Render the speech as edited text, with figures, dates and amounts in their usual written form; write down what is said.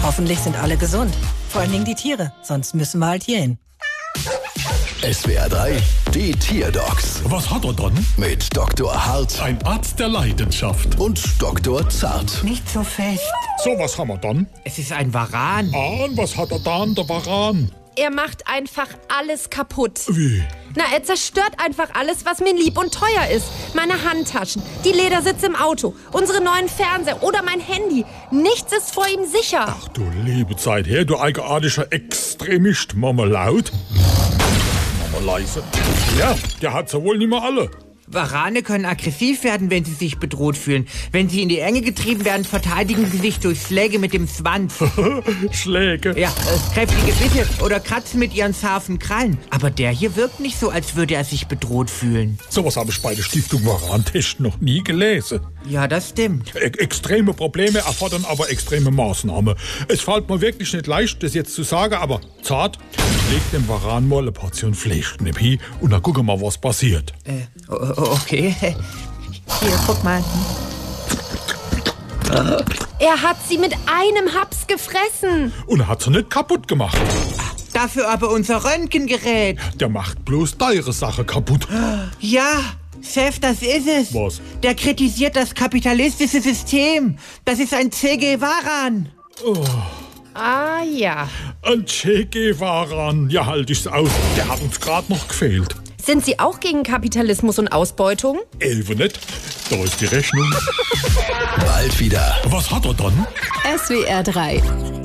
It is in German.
Hoffentlich sind alle gesund. Vor allen Dingen die Tiere, sonst müssen wir halt hier hin. SWR 3, die Tierdocs Was hat er dann? mit Dr. Hart Ein Arzt der Leidenschaft. und Dr. Zart. Nicht so fest. So, was haben wir dann? Es ist ein Varan. Und was hat er dann, der Varan? Er macht einfach alles kaputt. Wie? Na, er zerstört einfach alles, was mir lieb und teuer ist. Meine Handtaschen, die Ledersitze im Auto, unsere neuen Fernseher oder mein Handy. Nichts ist vor ihm sicher. Ach du liebe Zeit her, du eigenartiger Extremist. Mama laut. Mama leise. Ja, der hat sie wohl nicht mehr alle. Varane können aggressiv werden, wenn sie sich bedroht fühlen. Wenn sie in die Enge getrieben werden, verteidigen sie sich durch Schläge mit dem Schwanz. Schläge. Ja, kräftige Bitte oder kratzen mit ihren scharfen Krallen. Aber der hier wirkt nicht so, als würde er sich bedroht fühlen. Sowas habe ich bei der Stiftung Varan-Test noch nie gelesen. Ja, das stimmt. Extreme Probleme erfordern aber extreme Maßnahmen. Es fällt mir wirklich nicht leicht, das jetzt zu sagen, aber Zart, leg dem Varan mal eine Portion Fleischknepp hin und dann gucken wir mal, was passiert. Okay. Hier, guck mal. Er hat sie mit einem Haps gefressen. Und er hat sie nicht kaputt gemacht. Dafür aber unser Röntgengerät. Der macht bloß deine Sache kaputt. Ja, Chef, das ist es. Was? Der kritisiert das kapitalistische System. Das ist ein Che Guevaran. Ah ja. Ein Che Guevaran, ja halt ich's aus. Der hat uns gerade noch gefehlt. Sind Sie auch gegen Kapitalismus und Ausbeutung? Elfe nicht. Da ist die Rechnung. Bald wieder. Was hat er dann? SWR 3